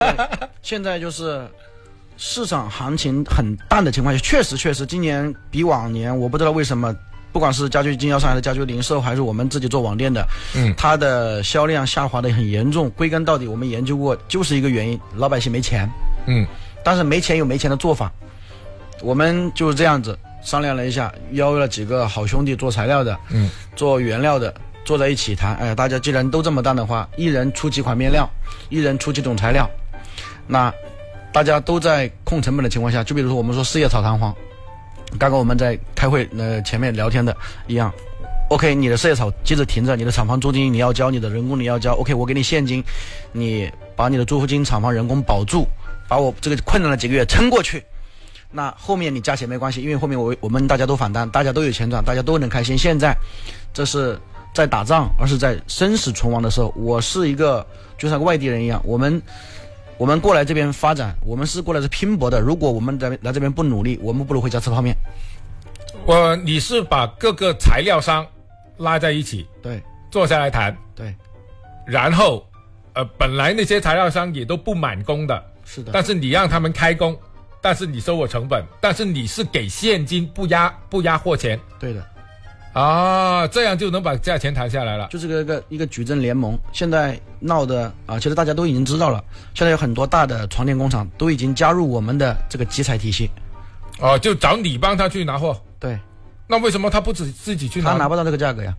现在就是市场行情很淡的情况下，确实今年比往年，我不知道为什么，不管是家居经销商还是家居零售，还是我们自己做网店的，它的销量下滑的很严重。归根到底，我们研究过，就是一个原因，老百姓没钱。但是没钱有没钱的做法，我们就是这样子商量了一下，邀了几个好兄弟做材料的，做原料的，坐在一起谈。哎，大家既然都这么淡的话，一人出几款面料，一人出几种材料，那大家都在控成本的情况下，就比如说我们说四叶草弹簧，刚刚我们在开会前面聊天的一样。OK， 你的四叶草机子停着，你的厂房租金你要交，你的人工你要交。OK， 我给你现金，你把你的租金、厂房人工保住，把我这个困难的几个月撑过去。那后面你加钱没关系，因为后面我们大家都反弹，大家都有钱赚，大家都能开心。现在这是在打仗，而是在生死存亡的时候。我是一个就像个外地人一样，我们过来这边发展，我们是过来是拼搏的。如果我们来这边不努力，我们不如回家吃泡面。 你是把各个材料商拉在一起， 对， 坐下来谈， 对， 然后本来那些材料商也都不满工的， 是的， 但是你让他们开工，但是你收我成本，但是你是给现金不压货钱， 对的， 啊，这样就能把价钱谈下来了。 就是一个矩阵联盟，现在闹的其实大家都已经知道了，现在有很多大的床垫工厂都已经加入我们的这个集采体系。 就找你帮他去拿货。 对， 那为什么他不自己去拿？ 他拿不到这个价格呀。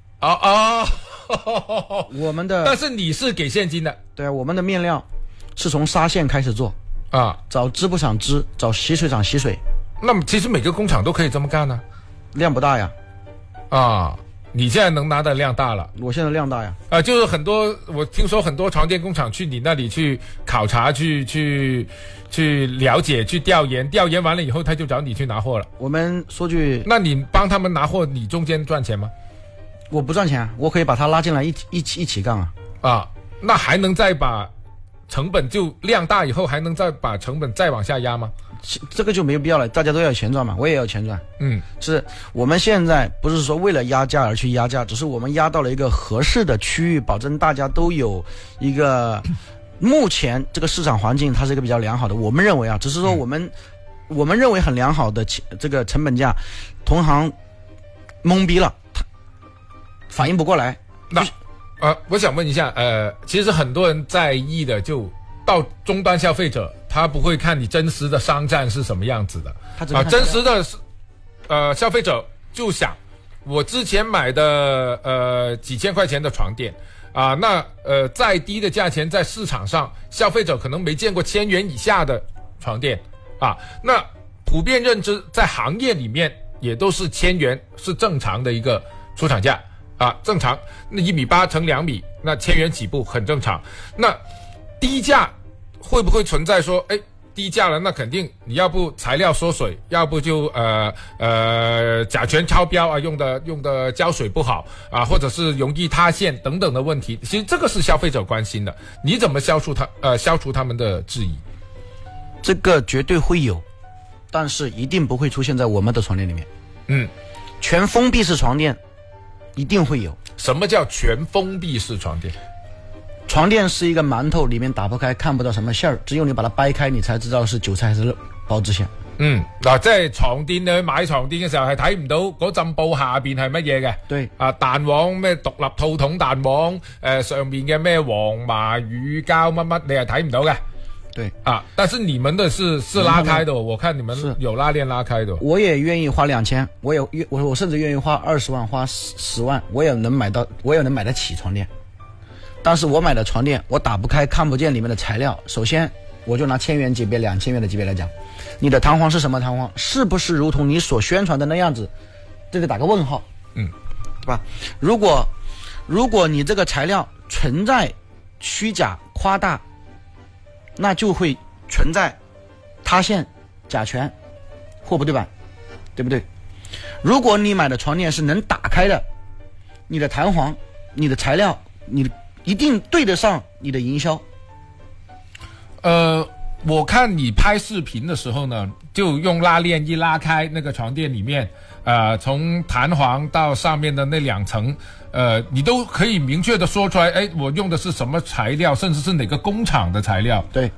我们的， 但是你是给现金的。 对啊，我们的面料是从纱线开始做啊， 找织布厂织，找洗水厂洗水。 那么其实每个工厂都可以这么干呢。 量不大呀。 你现在能拿的量大了。 我现在量大呀。 就是很多，我听说很多床垫工厂去你那里去考察，去了解，去調研完了以後，他就找你去拿貨了。 我們說句， 那你幫他們拿貨，你中間賺錢嗎？ 我不賺錢啊，我可以把他拉進來一起幹啊。 那還能再把成本就量大以後，還能再把成本再往下壓嗎？ 這個就沒有必要了，大家都要有錢賺嘛，我也要錢賺。是我們現在不是說為了壓價而去壓價，只是我們壓到了一個合適的區域，保證大家都有一個。目前这个市场环境它是一个比较良好的，我们认为啊，只是说我们认为很良好的这个成本价，同行懵逼了，他反应不过来。 那我想问一下，其实很多人在意的就到终端消费者，他不会看你真实的商战是什么样子的，真实的消费者就想我之前买的几千块钱的床垫。那再低的价钱在市场上，消费者可能没见过1000元以下的床垫那普遍认知在行业里面也都是1000元是正常的一个出厂价正常。那1.8米乘2米，那1000元起步很正常。那低价会不会存在说，低价了，那肯定你要不材料缩水，要不就甲醛超标用的胶水不好或者是容易塌陷等等的问题。其实这个是消费者关心的，你怎么消除他们的质疑？ 这个绝对会有，但是一定不会出现在我们的床垫里面。全封闭式床垫一定会有。 什么叫全封闭式床垫？ 床垫是一个馒头，里面打不开，看不到什么馅儿，只有你把它掰开，你才知道是韭菜還是包子馅。 即係床墊，你去買床墊嘅時候係睇唔到嗰浸布下邊係乜嘢嘅。 對蛋黃咩獨立套筒蛋黃，上面嘅咩黃麻乳膠乜乜，你係睇唔到嘅。 對但是你們的是拉開的，我看你們有拉鏈拉開的。 我也願意花2000，我甚至願意花20萬，花10萬，我也能買得起床墊。但是我買的床墊，我打不開，看不見裡面的材料。首先，我就拿1000元級別、2000元的級別來講，你的彈簧是什麼彈簧？是不是如同你所宣傳的那樣子？這個打個問號，對吧？如果你這個材料存在虛假、誇大，那就會存在塌陷、甲醛、貨不對版，對不對？如果你買的床墊是能打開的，你的彈簧、你的材料，你一定對得上你的營銷。 我看你拍视频的时候呢，就用拉链一拉开，那个床垫里面，从弹簧到上面的那2层，你都可以明确的说出来，我用的是什么材料，甚至是哪个工厂的材料。 对。